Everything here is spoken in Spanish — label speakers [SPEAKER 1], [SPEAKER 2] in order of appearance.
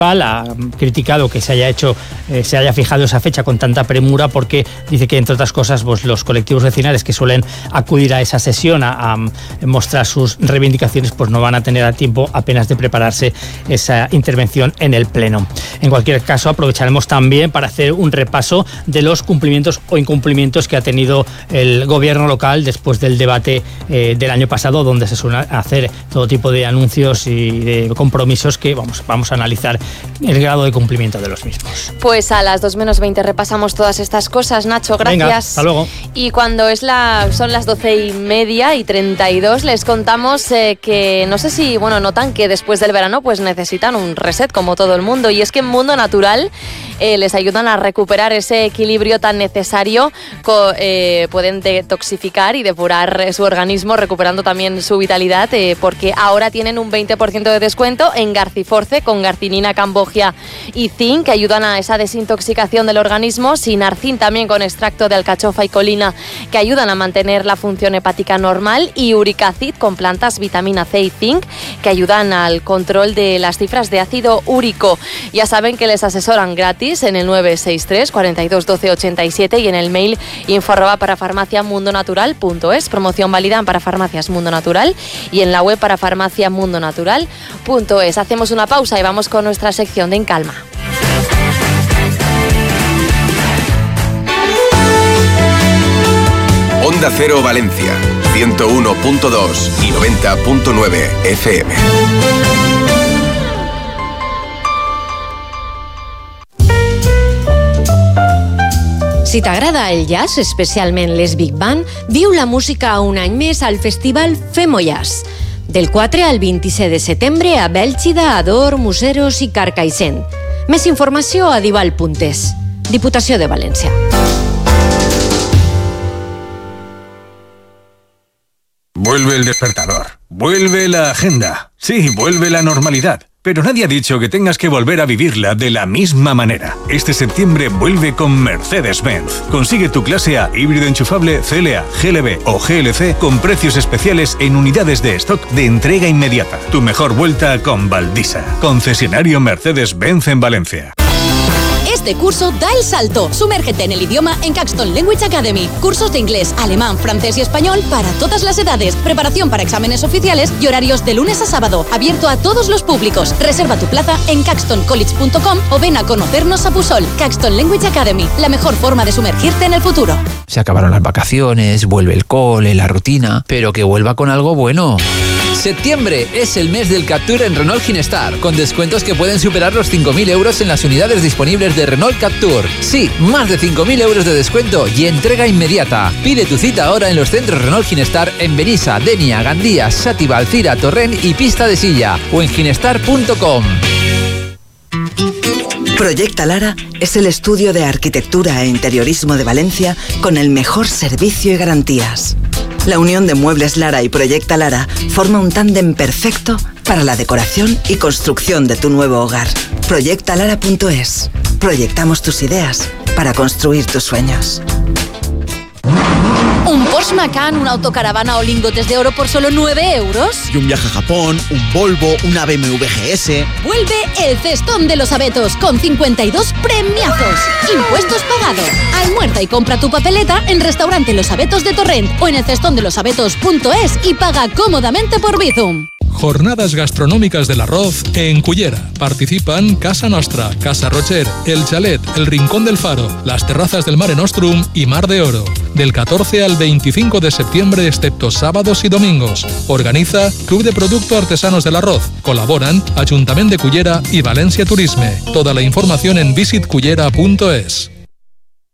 [SPEAKER 1] ha criticado que se haya fijado esa fecha con tanta premura, porque dice que, entre otras cosas, pues los colectivos vecinales que suelen acudir a esa sesión a mostrar sus reivindicaciones, pues no van a tener a tiempo apenas de prepararse esa intervención en el Pleno. En cualquier caso, aprovecharemos también para hacer un repaso de los cumplimientos o incumplimientos que ha tenido el gobierno local después del debate del año pasado, donde se suelen hacer todo tipo de anuncios y de compromisos que vamos a analizar el grado de cumplimiento de los mismos.
[SPEAKER 2] Pues a las 2 menos 20 repasamos todas estas cosas, Nacho, gracias.
[SPEAKER 1] Venga, hasta luego.
[SPEAKER 2] Y cuando son las 12:30:32, les contamos que no sé si, notan que después del verano pues necesitan un reset como todo el mundo, y es que en Mundo Natural les ayudan a recuperar ese equilibrio tan necesario. Pueden detoxificar y depurar su organismo, recuperando también su vitalidad, porque ahora tienen un 20% de descuento en Garciforce con garcinina, cambogia y zinc, que ayudan a esa desintoxicación del organismo. Sinarcin también con extracto de alcachofa y colina, que ayudan a mantener la función hepática normal, y Uricacid con plantas, vitamina C y zinc, que ayudan al control de las cifras de ácido úrico. Ya saben que les asesoran gratis en el 963 42 12 87 y en el mail info@parafarmaciamundonatural.es. Promoción válida en Parafarmacias Mundo Natural y en la web parafarmaciamundonatural.es. Hacemos una pausa y vamos con nuestra sección de En Calma.
[SPEAKER 3] Onda Cero Valencia, 101.2 y 90.9 FM.
[SPEAKER 4] Si t'agrada el jazz, especialment les big band, viu la música un any més al Festival Femo Jazz. Del 4 al 27 de setembre a Bèlgida, Ador, Museros i Carcaixent. Més informació a dival.es. Diputació de València.
[SPEAKER 5] Vuelve el despertador, vuelve la agenda, sí, vuelve la normalidad. Pero nadie ha dicho que tengas que volver a vivirla de la misma manera. Este septiembre vuelve con Mercedes-Benz. Consigue tu clase A, híbrido enchufable, CLA, GLB o GLC con precios especiales en unidades de stock de entrega inmediata. Tu mejor vuelta con Valdisa. Concesionario Mercedes-Benz en Valencia.
[SPEAKER 6] Este curso da el salto. Sumérgete en el idioma en Caxton Language Academy. Cursos de inglés, alemán, francés y español para todas las edades. Preparación para exámenes oficiales y horarios de lunes a sábado. Abierto a todos los públicos. Reserva tu plaza en caxtoncollege.com o ven a conocernos a Pusol. Caxton Language Academy. La mejor forma de sumergirte en el futuro.
[SPEAKER 7] Se acabaron las vacaciones, vuelve el cole, la rutina, pero que vuelva con algo bueno. Septiembre es el mes del Captur en Renault Ginestar, con descuentos que pueden superar los 5.000 euros en las unidades disponibles de Renault Captur. Sí, más de 5.000 euros de descuento y entrega inmediata. Pide tu cita ahora en los centros Renault Ginestar en Benissa, Denia, Gandía, Xàtiva, Alcira, Torrent y Pista de Silla, o en ginestar.com.
[SPEAKER 8] Proyecta Lara es el estudio de arquitectura e interiorismo de Valencia con el mejor servicio y garantías. La unión de Muebles Lara y Proyecta Lara forma un tándem perfecto para la decoración y construcción de tu nuevo hogar. Proyectalara.es. Proyectamos tus ideas para construir tus sueños.
[SPEAKER 6] ¿Un Porsche Macan, una autocaravana o lingotes de oro por solo 9 euros?
[SPEAKER 9] Y un viaje a Japón, un Volvo, una BMW GS.
[SPEAKER 6] Vuelve el Cestón de los Abetos con 52 premiazos. Impuestos pagados. Almuerza y compra tu papeleta en Restaurante Los Abetos de Torrent o en el cestondelosabetos.es y paga cómodamente por Bizum.
[SPEAKER 10] Jornadas gastronómicas del arroz en Cullera. Participan Casa Nostra, Casa Rocher, El Chalet, El Rincón del Faro, las terrazas del Mare Nostrum y Mar de Oro. Del 14 al 25 de septiembre, excepto sábados y domingos. Organiza Club de Producto Artesanos del Arroz. Colaboran Ayuntamiento de Cullera y Valencia Turisme. Toda la información en visitcullera.es.